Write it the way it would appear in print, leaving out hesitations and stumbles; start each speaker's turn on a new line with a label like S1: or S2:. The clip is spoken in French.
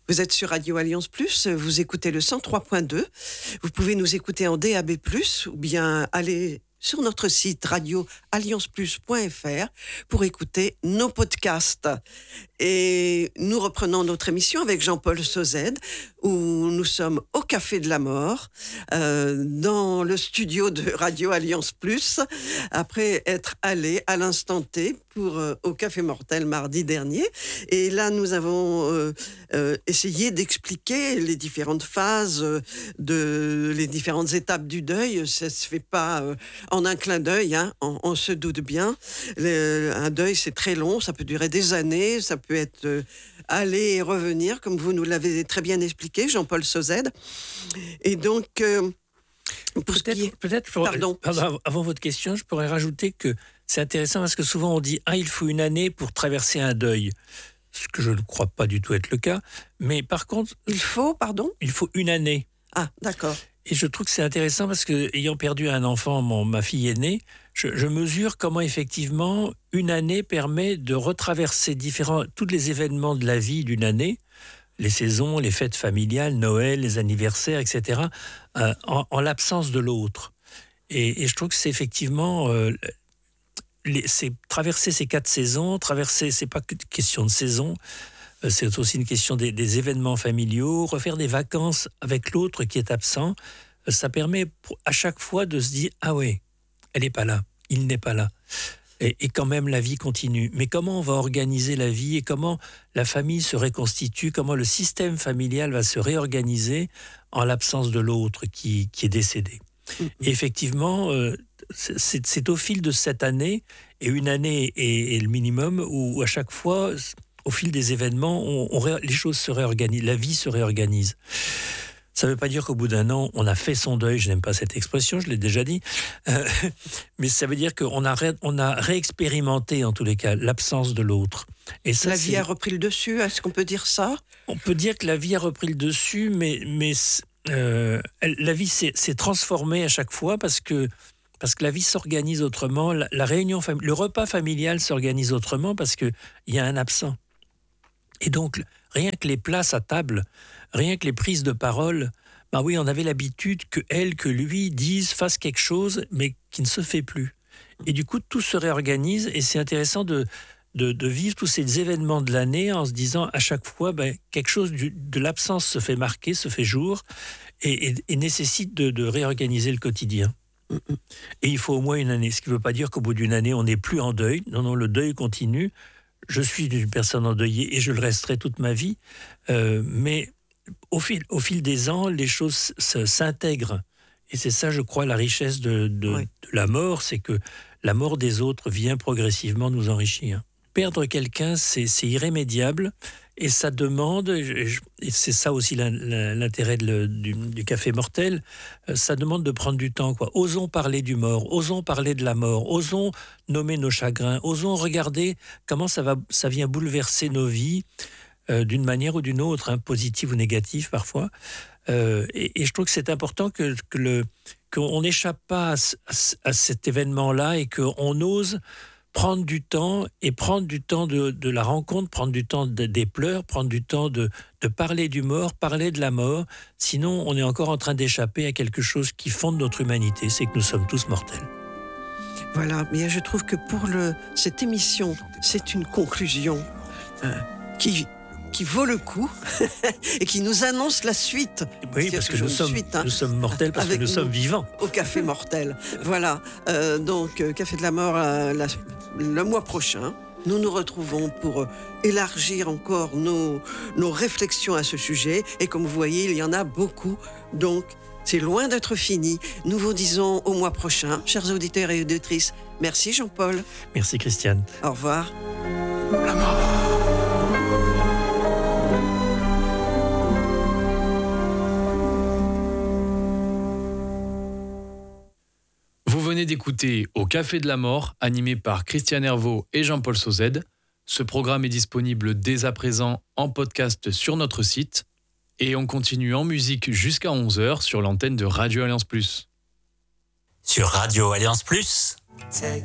S1: Vous êtes sur Radio Alliance Plus, vous écoutez le 103.2. Vous pouvez nous écouter en DAB+, ou bien aller sur notre site radioallianceplus.fr pour écouter nos podcasts. Et nous reprenons notre émission avec Jean-Paul Sauzède, où nous sommes au Café de la Mort, dans le studio de Radio Alliance Plus, après être allés à l'instant T au Café Mortel mardi dernier. Et là, nous avons essayé d'expliquer les différentes phases, les différentes étapes du deuil. Ça ne se fait pas en un clin d'œil, hein, on se doute bien. Un deuil, c'est très long, ça peut durer des années, ça peut être aller et revenir, comme vous nous l'avez très bien expliqué, Jean-Paul Sauzède. Et donc,
S2: avant votre question, je pourrais rajouter que c'est intéressant parce que souvent on dit « Ah, il faut une année pour traverser un deuil », ce que je ne crois pas du tout être le cas. Mais par contre...
S1: Il faut
S2: une année.
S1: Ah, d'accord.
S2: Et je trouve que c'est intéressant parce que, ayant perdu un enfant, ma fille aînée, je mesure comment effectivement une année permet de retraverser tous les événements de la vie d'une année, les saisons, les fêtes familiales, Noël, les anniversaires, etc., en l'absence de l'autre. Et je trouve que c'est effectivement... c'est traverser ces 4 saisons, c'est pas que question de saison, c'est aussi une question des événements familiaux, refaire des vacances avec l'autre qui est absent, ça permet à chaque fois de se dire « Ah ouais, elle n'est pas là, il n'est pas là ». Et quand même, la vie continue. Mais comment on va organiser la vie et comment la famille se reconstitue, comment le système familial va se réorganiser en l'absence de l'autre qui est décédé. Et effectivement, c'est au fil de cette année, et une année est le minimum, où à chaque fois, au fil des événements, les choses se réorganisent, la vie se réorganise. Ça ne veut pas dire qu'au bout d'un an, on a fait son deuil, je n'aime pas cette expression, je l'ai déjà dit, mais ça veut dire qu'on a réexpérimenté, en tous les cas, l'absence de l'autre. Et ça,
S1: la vie a repris le dessus, est-ce qu'on peut dire ça ?
S2: On peut dire que la vie a repris le dessus, mais la vie s'est transformée à chaque fois parce que la vie s'organise autrement, le repas familial s'organise autrement parce qu'il y a un absent. Et donc, rien que les places à table, rien que les prises de parole, ben oui, on avait l'habitude que elle, que lui disent, fassent quelque chose, mais qui ne se fait plus. Et du coup, tout se réorganise et c'est intéressant de vivre tous ces événements de l'année en se disant à chaque fois, quelque chose de l'absence se fait marquer, se fait jour et nécessite de réorganiser le quotidien. Et il faut au moins une année, ce qui ne veut pas dire qu'au bout d'une année, on n'est plus en deuil. Non, le deuil continue. Je suis une personne endeuillée et je le resterai toute ma vie. Mais au fil des ans, les choses s'intègrent. Et c'est ça, je crois, la richesse de la mort, c'est que la mort des autres vient progressivement nous enrichir. Perdre quelqu'un, c'est irrémédiable et ça demande, et c'est ça aussi l'intérêt du Café Mortel, ça demande de prendre du temps, quoi. Osons parler du mort, osons parler de la mort, osons nommer nos chagrins, osons regarder comment ça vient bouleverser nos vies d'une manière ou d'une autre, hein, positive ou négative parfois. Et je trouve que c'est important qu'on n'échappe pas à cet événement-là et qu'on ose prendre du temps de la rencontre, prendre du temps des pleurs, prendre du temps de parler du mort, parler de la mort. Sinon, on est encore en train d'échapper à quelque chose qui fonde notre humanité, c'est que nous sommes tous mortels.
S1: Voilà, mais je trouve que pour cette émission, c'est une conclusion qui vaut le coup et qui nous annonce la suite.
S2: Oui, parce que nous sommes mortels, parce que nous sommes vivants.
S1: Au Café Mortel. Voilà. Donc, Café de la Mort, le mois prochain, nous nous retrouvons pour élargir encore nos réflexions à ce sujet. Et comme vous voyez, il y en a beaucoup. Donc, c'est loin d'être fini. Nous vous disons au mois prochain, chers auditeurs et auditrices. Merci Jean-Paul.
S2: Merci Christiane.
S1: Au revoir.
S3: La mort. Vous venez d'écouter Au Café de la Mort, animé par Christiane Hervaux et Jean-Paul Sauzède. Ce programme est disponible dès à présent en podcast sur notre site. Et on continue en musique jusqu'à 11h sur l'antenne de Radio Alliance Plus.
S4: Sur Radio Alliance Plus.
S5: Take